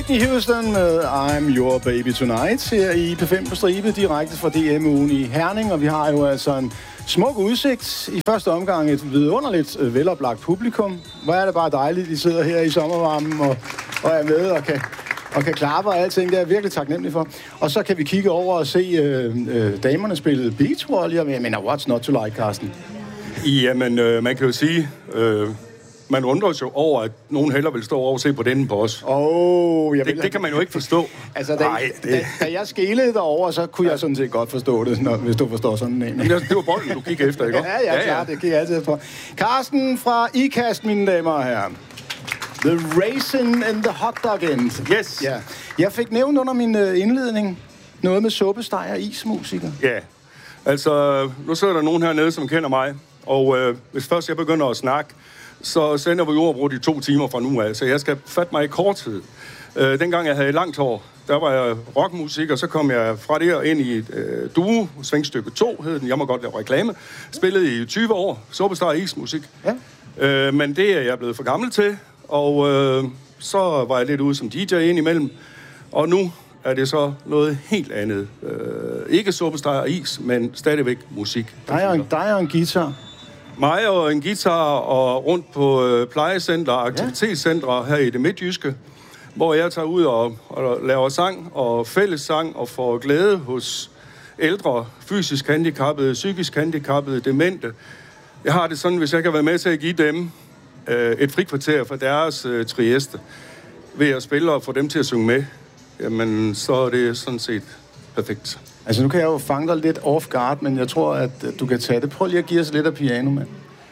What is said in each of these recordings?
Whitney Houston med I'm Your Baby Tonight her i P5 på stribe, direkte fra DM-ugen i Herning. Og vi har jo altså en smuk udsigt. I første omgang et vidunderligt veloplagt publikum. Hvor er det bare dejligt, de sidder her i sommervarmen og er med og kan klappe og alting. Det er jeg virkelig taknemmelig for. Og så kan vi kigge over og se damerne spille beach volley. Jeg mener, what's not to like, Carsten? Jamen, man kan jo sige... Man undrer sig over, at nogen hellere vil stå over og se på den på os. Det kan man jo ikke forstå. Altså, da jeg skælede derover, så kunne jeg sådan set godt forstå det, hvis du forstår sådan en. Det var bolden, du kiggede efter, ikke? Ja, klart, det gik jeg altid på. Carsten fra IKAST, mine damer og herrer. The Raisin and the Hot Dog End. Yes. Ja. Jeg fik nævnt under min indledning noget med suppesteg og ismusiker. Ja, altså, nu sidder der nogen hernede, som kender mig. Og hvis først jeg begynder at snakke, så sender vi uafbrudt i 2 timer fra nu af, så jeg skal fatte mig i korthed. Dengang jeg havde langt hår, der var jeg rockmusik, og så kom jeg fra der ind i et duo, Svingstykke 2 hed den, jeg må godt lave reklame. Spillede i 20 år, suppesteg og ismusik. Ja. Men det er jeg blevet for gammel til, og så var jeg lidt ude som DJ indimellem, og nu er det så noget helt andet. Ikke suppesteg og is, men stadigvæk musik. Der er en guitar. Mig og en guitar og rundt på plejecenter og aktivitetscentre her i det midtjyske, hvor jeg tager ud og laver sang og fællessang og får glæde hos ældre, fysisk handicappede, psykisk handicappede, demente. Jeg har det sådan, hvis jeg kan være med til at give dem et frikvarter for deres trieste ved at spille og få dem til at synge med, jamen så er det sådan set perfekt. Altså, nu kan jeg jo fange dig lidt off guard, men jeg tror, at du kan tage det. Prøv lige at give os lidt af piano, mand.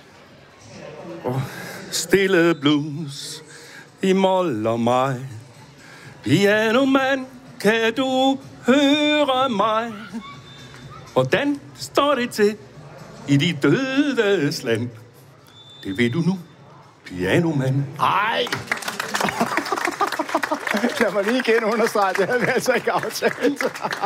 Stille blues i mol og mig. Piano, mand, kan du høre mig? Hvordan står det til i de dødes land? Det ved du nu, piano, mand. Ej! Lad mig lige igen understrege, det havde vi altså ikke aftalt.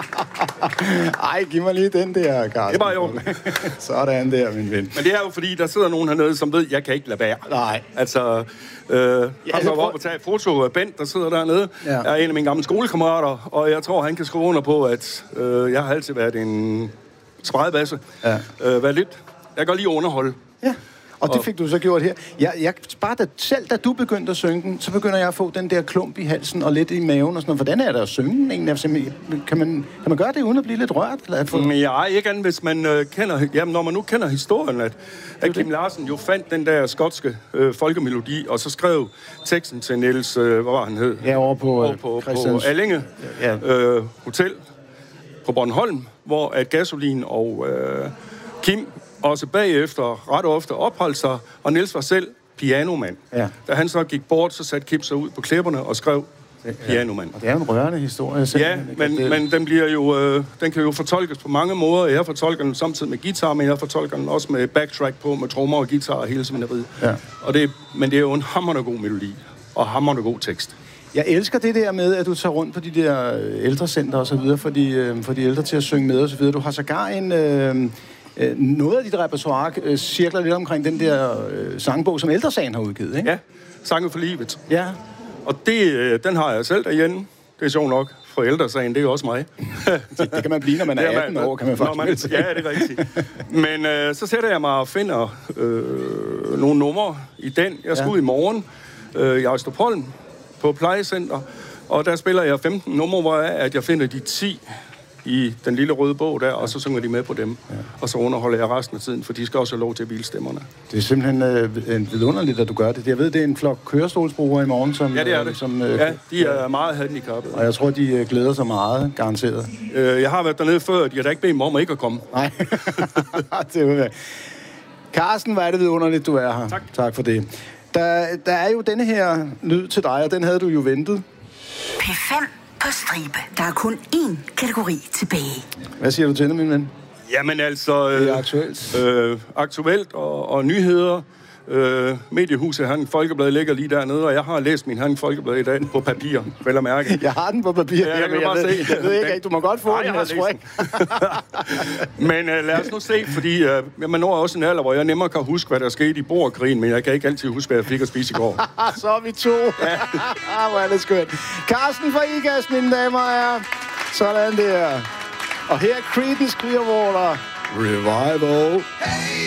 Ej, giv mig lige den der, Carsten. Det var jo. Sådan der, min ven. Men det er jo fordi, der sidder nogen hernede, som ved, jeg kan ikke lade være. Nej. Altså, han var oppe og tage et foto af Bent, der sidder dernede. Ja. Jeg er en af mine gamle skolekammerater, og jeg tror, han kan skrive under på, at jeg har altid været en spredbasse. Ja. Været lidt. Jeg kan godt lide at underholde. Ja. Og det fik du så gjort her. Bare da du begyndte at synge den, så begynder jeg at få den der klump i halsen og lidt i maven og sådan noget. Hvordan er det at synge den egentlig? Kan man gøre det uden at blive lidt rørt? Ja, ikke andet, hvis man kender... Jamen, når man nu kender historien, at Kim Larsen jo fandt den der skotske folkemelodi, og så skrev teksten til Niels... hvad var han hed? Ja, over på Allinge Hotel på Bornholm, hvor at Gasolin og Kim... også bagefter ret ofte opholdt sig, og Niels var selv pianomand. Ja. Da han så gik bort, så satte Kim sig ud på klipperne og skrev pianomand. Og det er en rørende historie. Ja, men den bliver jo, den kan jo fortolkes på mange måder. Jeg fortolker den samtidig med guitar, men jeg fortolker den også med backtrack på, med trommer og guitar og hele seminariet. Ja. Men det er jo en hamrende god melodi, og hamrende god tekst. Jeg elsker det der med, at du tager rundt på de der ældrecenter og så videre, for de ældre til at synge med og så videre. Du har sågar noget af dit repertoire cirkler lidt omkring den der sangbog, som Ældre Sagen har udgivet, ikke? Ja, Sange for livet. Ja. Og den har jeg selv derhjemme. Det er sjovt nok, for Ældre Sagen, det er jo også mig. det kan man blive, når man er 18 år, kan man faktisk. Ja, det er rigtigt. Men så sætter jeg mig og finder nogle numre i den. Jeg skal ud i morgen i Ejstrupholm på plejecenter, og der spiller jeg 15 numre, hvor jeg finder de 10 i den lille røde bog der, og så synger de med på dem. Ja. Og så underholder jeg resten af tiden, for de skal også have lov til at hvile stemmerne. Det er simpelthen vidunderligt, at du gør det. Jeg ved, det er en flok kørestolsbrugere i morgen, som... Ja, det er det. De er meget handicappede. Og jeg tror, de glæder sig meget, garanteret. Jeg har været dernede før, de har da ikke bedt mig om ikke at komme. Nej. Det er jo Carsten, hvor er det vidunderligt, du er her. Tak for det. Der er jo denne her lyd til dig, og den havde du jo ventet. P5 på stribe. Der er kun én kategori tilbage. Hvad siger du til det, min ven? Jamen altså... Det er aktuelt. Aktuelt og nyheder. mediehuset Herning Folkeblad ligger lige dernede, og jeg har læst min Herning Folkeblad i dag på papir, vel at mærke. Jeg har den på papir. Ja, jeg ved ikke, du må godt få den, jeg tror ikke. Men lad os nu se, fordi man når også en alder, hvor jeg nemmere kan huske, hvad der skete i Borgerkrigen, men jeg kan ikke altid huske, hvad jeg fik at spise i går. Så er vi to. Hvor er det skønt. Carsten fra IGAS, mine damer og herrer. Sådan der. Og her er Creedence Clearwater Revival. Hey!